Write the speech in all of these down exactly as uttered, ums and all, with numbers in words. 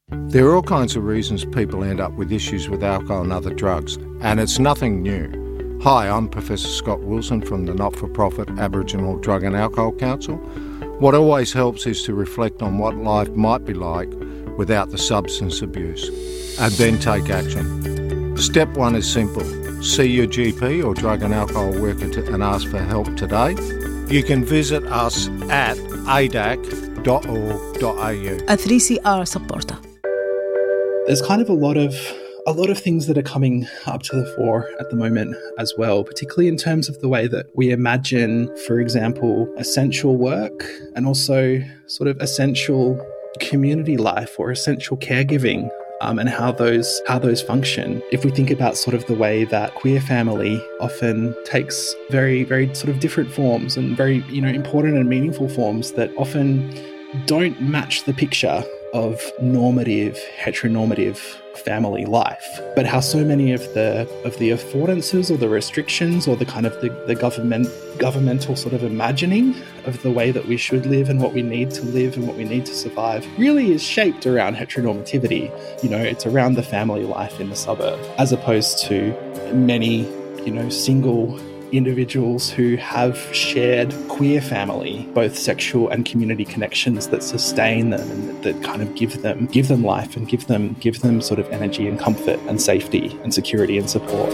There are all kinds of reasons people end up with issues with alcohol and other drugs, and it's nothing new. Hi, I'm Professor Scott Wilson from the not-for-profit Aboriginal Drug and Alcohol Council. What always helps is to reflect on what life might be like without the substance abuse, and then take action. Step one is simple. See your G P or drug and alcohol worker to, and ask for help today. You can visit us at a d a c dot org dot a u. A three C R supporter. There's kind of a lot of a lot of things that are coming up to the fore at the moment as well, particularly in terms of the way that we imagine, for example, essential work and also sort of essential community life or essential caregiving. Um, and how those how those function. If we think about sort of the way that queer family often takes very, very sort of different forms and very, you know, important and meaningful forms that often don't match the picture of normative, heteronormative family life, but how so many of the of the affordances or the restrictions or the kind of the, the government governmental sort of imagining of the way that we should live and what we need to live and what we need to survive really is shaped around heteronormativity. You know, it's around the family life in the suburb, as opposed to many, you know, single individuals who have shared queer family, both sexual and community connections that sustain them and that kind of give them give them life and give them give them sort of energy and comfort and safety and security and support.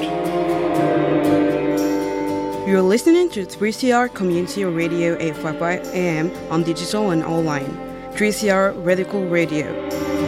You're listening to three C R Community Radio eight fifty-five A M on digital and online. three C R Radical Radio.